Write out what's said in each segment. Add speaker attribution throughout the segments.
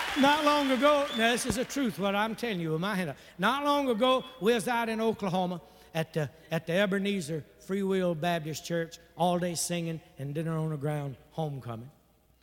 Speaker 1: Not long ago, now this is the truth, what I'm telling you with my hand up. Not long ago, we was out in Oklahoma at the Ebenezer Free Will Baptist Church, all day singing and dinner on the ground, homecoming.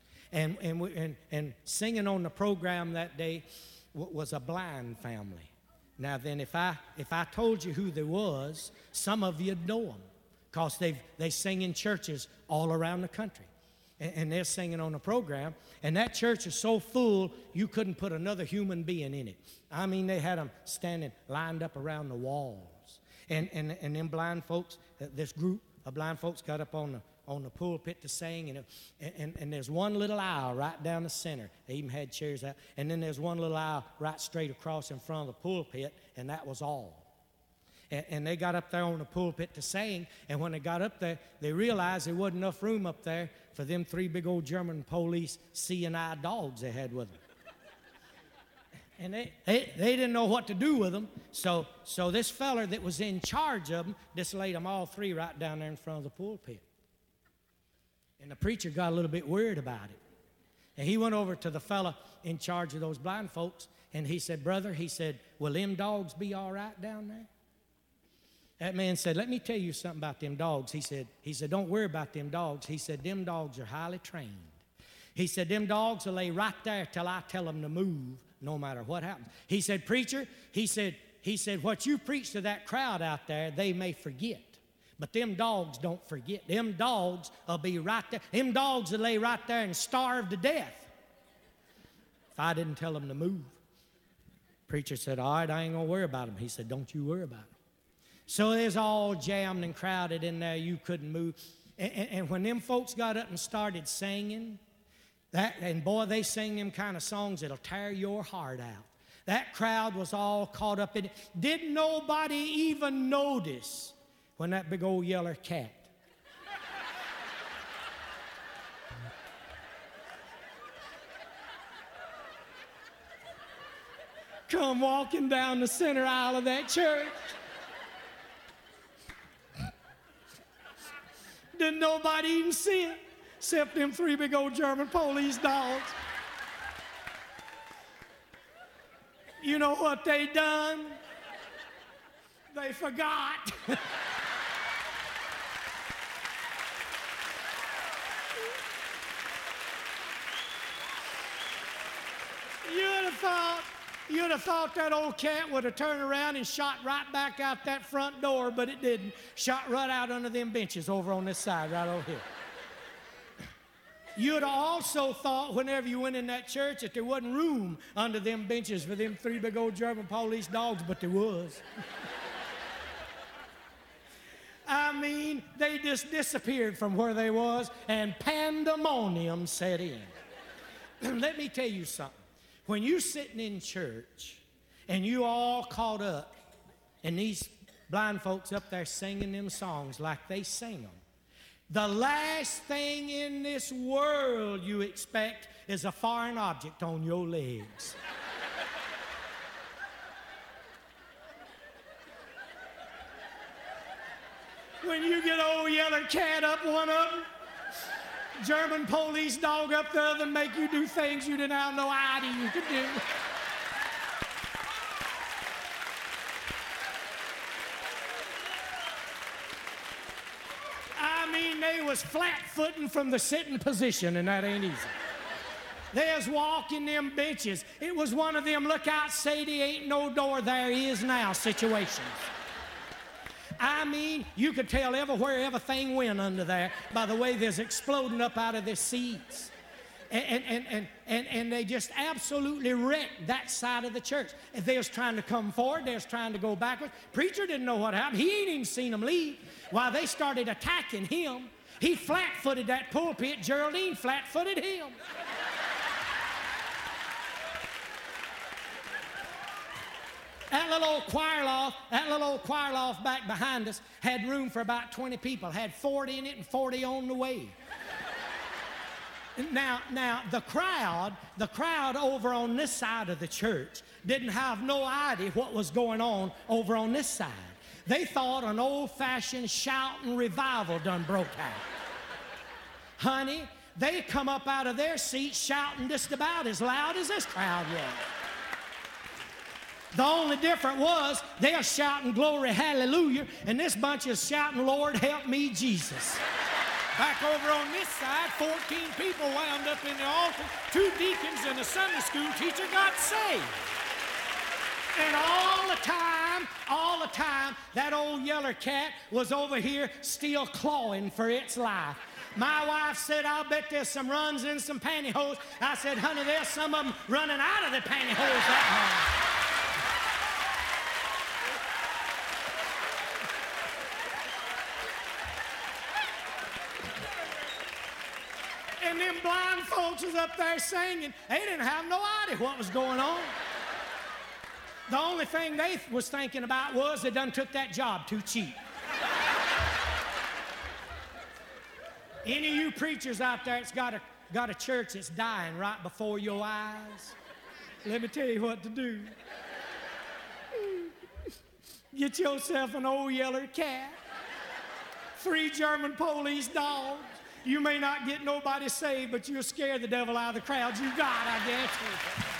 Speaker 1: And singing on the program that day was a blind family. Now then, if I told you who they was, some of you'd know them, because they sing in churches all around the country. And they're singing on the program, and that church is so full you couldn't put another human being in it. I mean, they had them standing lined up around the walls, and them blind folks, this group of blind folks got up on the pulpit to sing, and there's one little aisle right down the center. They even had chairs out, and then there's one little aisle right straight across in front of the pulpit, and that was all. And they got up there on the pulpit to sing, and when they got up there, they realized there wasn't enough room up there for them 3 big old German police C&I dogs they had with them. And they didn't know what to do with them, so this feller that was in charge of them just laid them all 3 right down there in front of the pulpit. And the preacher got a little bit worried about it. And he went over to the fella in charge of those blind folks, and he said, "Brother," he said, "will them dogs be all right down there?" That man said, "Let me tell you something about them dogs." He said, "Don't worry about them dogs." He said, "Them dogs are highly trained." He said, "Them dogs will lay right there till I tell them to move, no matter what happens." He said, "Preacher," he said, "what you preach to that crowd out there, they may forget. But them dogs don't forget. Them dogs will be right there. Them dogs will lay right there and starve to death if I didn't tell them to move." Preacher said, "All right, I ain't going to worry about them." He said, "Don't you worry about them." So they was all jammed and crowded in there. You couldn't move. And when them folks got up and started singing, and boy, they sing them kind of songs that'll tear your heart out. That crowd was all caught up in it. Didn't nobody even notice when that big old yeller cat come walking down the center aisle of that church. Didn't nobody even see it, except them 3 big old German police dogs. You know what they done? They forgot. You'd have thought that old cat would have turned around and shot right back out that front door, but it didn't. Shot right out under them benches over on this side, right over here. You'd have also thought whenever you went in that church that there wasn't room under them benches for them 3 big old German police dogs, but there was. I mean, they just disappeared from where they was, and pandemonium set in. Let me tell you something. When you sitting in church and you all caught up and these blind folks up there singing them songs like they sing them, the last thing in this world you expect is a foreign object on your legs. When you get old yellow cat up one of them, German police dog up the other, and make you do things you didn't have no idea you could do. I mean, they was flat-footing from the sitting position, and that ain't easy. They was walking them benches. It was one of them look out, Sadie, ain't no door, there is now situations. I mean, you could tell everywhere everything went under there by the way there's exploding up out of their seats. And they just absolutely wrecked that side of the church. If they was trying to come forward, they was trying to go backwards. Preacher didn't know what happened. He ain't even seen them leave. While they started attacking him, he flat-footed that pulpit. Geraldine flat-footed him. That little old choir loft back behind us had room for about 20 people, had 40 in it and 40 on the way. Now, the crowd over on this side of the church didn't have no idea what was going on over on this side. They thought an old-fashioned shouting revival done broke out. Honey, they come up out of their seats shouting just about as loud as this crowd was. The only difference was they're shouting glory, hallelujah, and this bunch is shouting, Lord, help me, Jesus. Back over on this side, 14 people wound up in the altar, 2 deacons and a Sunday school teacher got saved. And all the time, that old yeller cat was over here still clawing for its life. My wife said, I'll bet there's some runs in some pantyhose. I said, honey, there's some of them running out of the pantyhose that morning. And them blind folks was up there singing. They didn't have no idea what was going on. The only thing they was thinking about was they done took that job too cheap. Any of you preachers out there that's got a church that's dying right before your eyes, let me tell you what to do. Get yourself an old yeller cat, 3 German police dogs. You may not get nobody saved, but you'll scare the devil out of the crowds you got, I guarantee you.